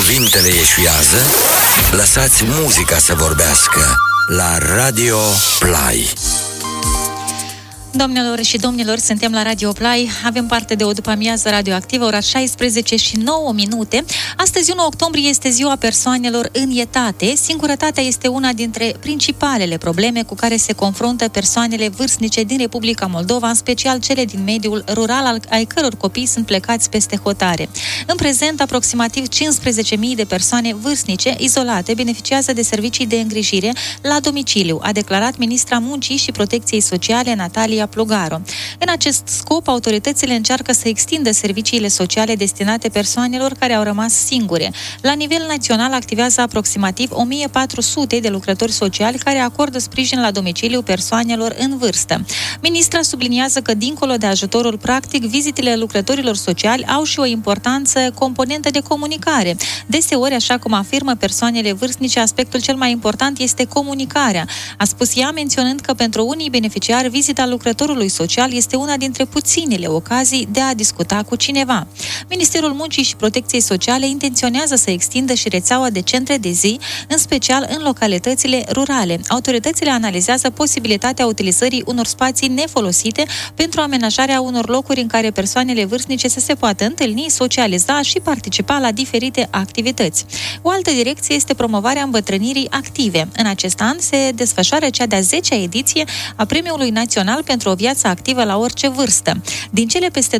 cuvintele eșuează, lăsați muzica să vorbească la Radio Play. Doamnelor și domnilor, suntem la Radio Play, avem parte de o după-amiază radioactivă, ora 16 și 9 minute. Astăzi, 1 octombrie, este ziua persoanelor înietate. Singurătatea este una dintre principalele probleme cu care se confruntă persoanele vârstnice din Republica Moldova, în special cele din mediul rural, ai căror copii sunt plecați peste hotare. În prezent, aproximativ 15.000 de persoane vârstnice izolate beneficiază de servicii de îngrijire la domiciliu, a declarat ministra Muncii și Protecției Sociale, Natalia Plugaru. În acest scop, autoritățile încearcă să extindă serviciile sociale destinate persoanelor care au rămas singure. La nivel național activează aproximativ 1400 de lucrători sociali care acordă sprijin la domiciliu persoanelor în vârstă. Ministra subliniază că, dincolo de ajutorul practic, vizitele lucrătorilor sociali au și o importanță componentă de comunicare. Deseori, așa cum afirmă persoanele vârstnice, aspectul cel mai important este comunicarea. A spus ea, menționând că pentru unii beneficiari vizita lucrătorului social este una dintre puținele ocazii de a discuta cu cineva. Ministerul Muncii și Protecției Sociale intenționează să extindă și rețeaua de centre de zi, în special în localitățile rurale. Autoritățile analizează posibilitatea utilizării unor spații nefolosite pentru amenajarea unor locuri în care persoanele vârstnice să se poată întâlni, socializa și participa la diferite activități. O altă direcție este promovarea îmbătrânirii active. În acest an se desfășoară cea de-a 10-a ediție a Premiului Național pentru o viață activă la orice vârstă. Din cele peste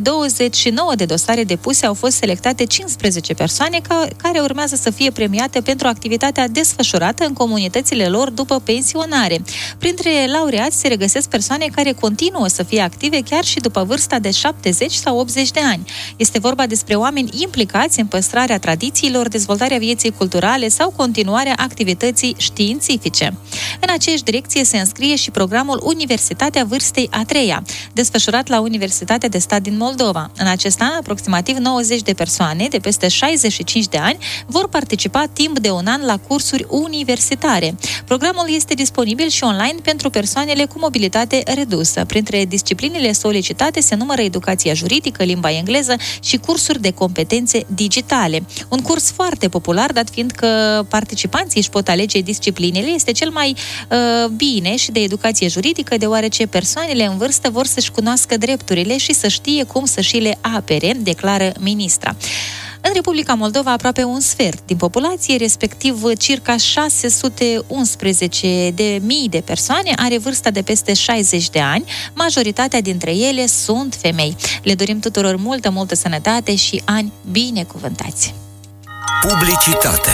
29 de dosare depuse au fost selectate 15 persoane care urmează să fie premiate pentru activitatea desfășurată în comunitățile lor după pensionare. Printre laureați se regăsesc persoane care continuă să fie active chiar și după vârsta de 70 sau 80 de ani. Este vorba despre oameni implicați în păstrarea tradițiilor, dezvoltarea vieții culturale sau continuarea activității științifice. În aceeași direcție se înscrie și programul Universitatea Vârstei a treia, desfășurat la Universitatea de Stat din Moldova. În acest an, aproximativ 90 de persoane de peste 65 de ani vor participa timp de un an la cursuri universitare. Programul este disponibil și online pentru persoanele cu mobilitate redusă. Printre disciplinele solicitate se numără educația juridică, limba engleză și cursuri de competențe digitale. Un curs foarte popular, dat fiind că participanții își pot alege disciplinele, este cel mai bine și de educație juridică, deoarece persoanele în vârstă vor să-și cunoască drepturile și să știe cum să și le apere, declară ministra. În Republica Moldova, aproape un sfert din populație, respectiv circa 611.000 de persoane, are vârsta de peste 60 de ani. Majoritatea dintre ele sunt femei. Le dorim tuturor multă sănătate și ani binecuvântați. Publicitate.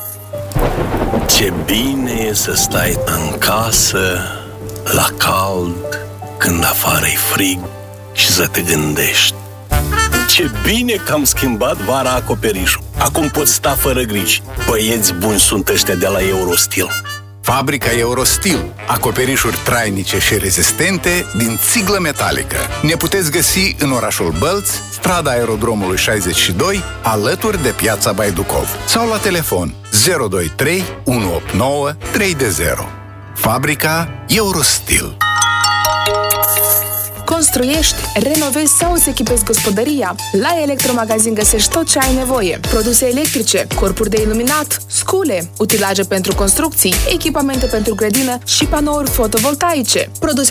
Ce bine e să stai în casă, la cald, când afară e frig și să te gândești: ce bine că am schimbat vara acoperișul. Acum pot sta fără griji. Băieți buni sunt ăștia de la Eurostil. Fabrica Eurostil. Acoperișuri trainice și rezistente din țiglă metalică. Ne puteți găsi în orașul Bălți, strada Aerodromului 62, alături de Piața Baiducov. Sau la telefon 023 189 320. Fabrica Eurostil. Construiești, renovezi sau îți echipezi gospodăria? La Electromagazin găsești tot ce ai nevoie. Produse electrice, corpuri de iluminat, scule, utilaje pentru construcții, echipamente pentru grădină și panouri fotovoltaice. Produse